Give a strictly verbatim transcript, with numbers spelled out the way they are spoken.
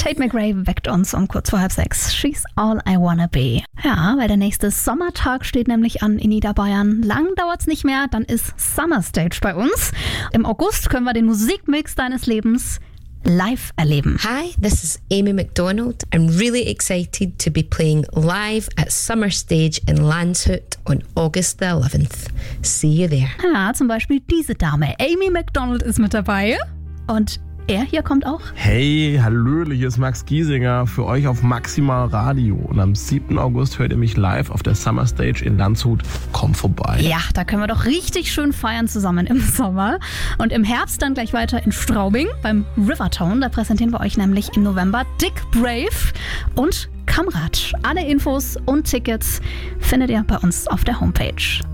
Tate McRae weckt uns um kurz vor halb sechs. She's all I wanna be. Ja, weil der nächste Sommertag steht nämlich an in Niederbayern. Lang dauert's nicht mehr, dann ist Summer Stage bei uns. Im August können wir den Musikmix deines Lebens live erleben. Hi, this is Amy McDonald. I'm really excited to be playing live at Summer Stage in Landshut on August the eleventh. See you there. Ja, zum Beispiel diese Dame. Amy McDonald ist mit dabei. Und er hier kommt auch. Hey, hallöle, hier ist Max Giesinger für euch auf Maximal Radio. Und am siebten August hört ihr mich live auf der Summer Stage in Landshut. Komm vorbei. Ja, da können wir doch richtig schön feiern zusammen im Sommer. Und im Herbst dann gleich weiter in Straubing beim Rivertone. Da präsentieren wir euch nämlich im November Dick Brave und Kamrat. Alle Infos und Tickets findet ihr bei uns auf der Homepage.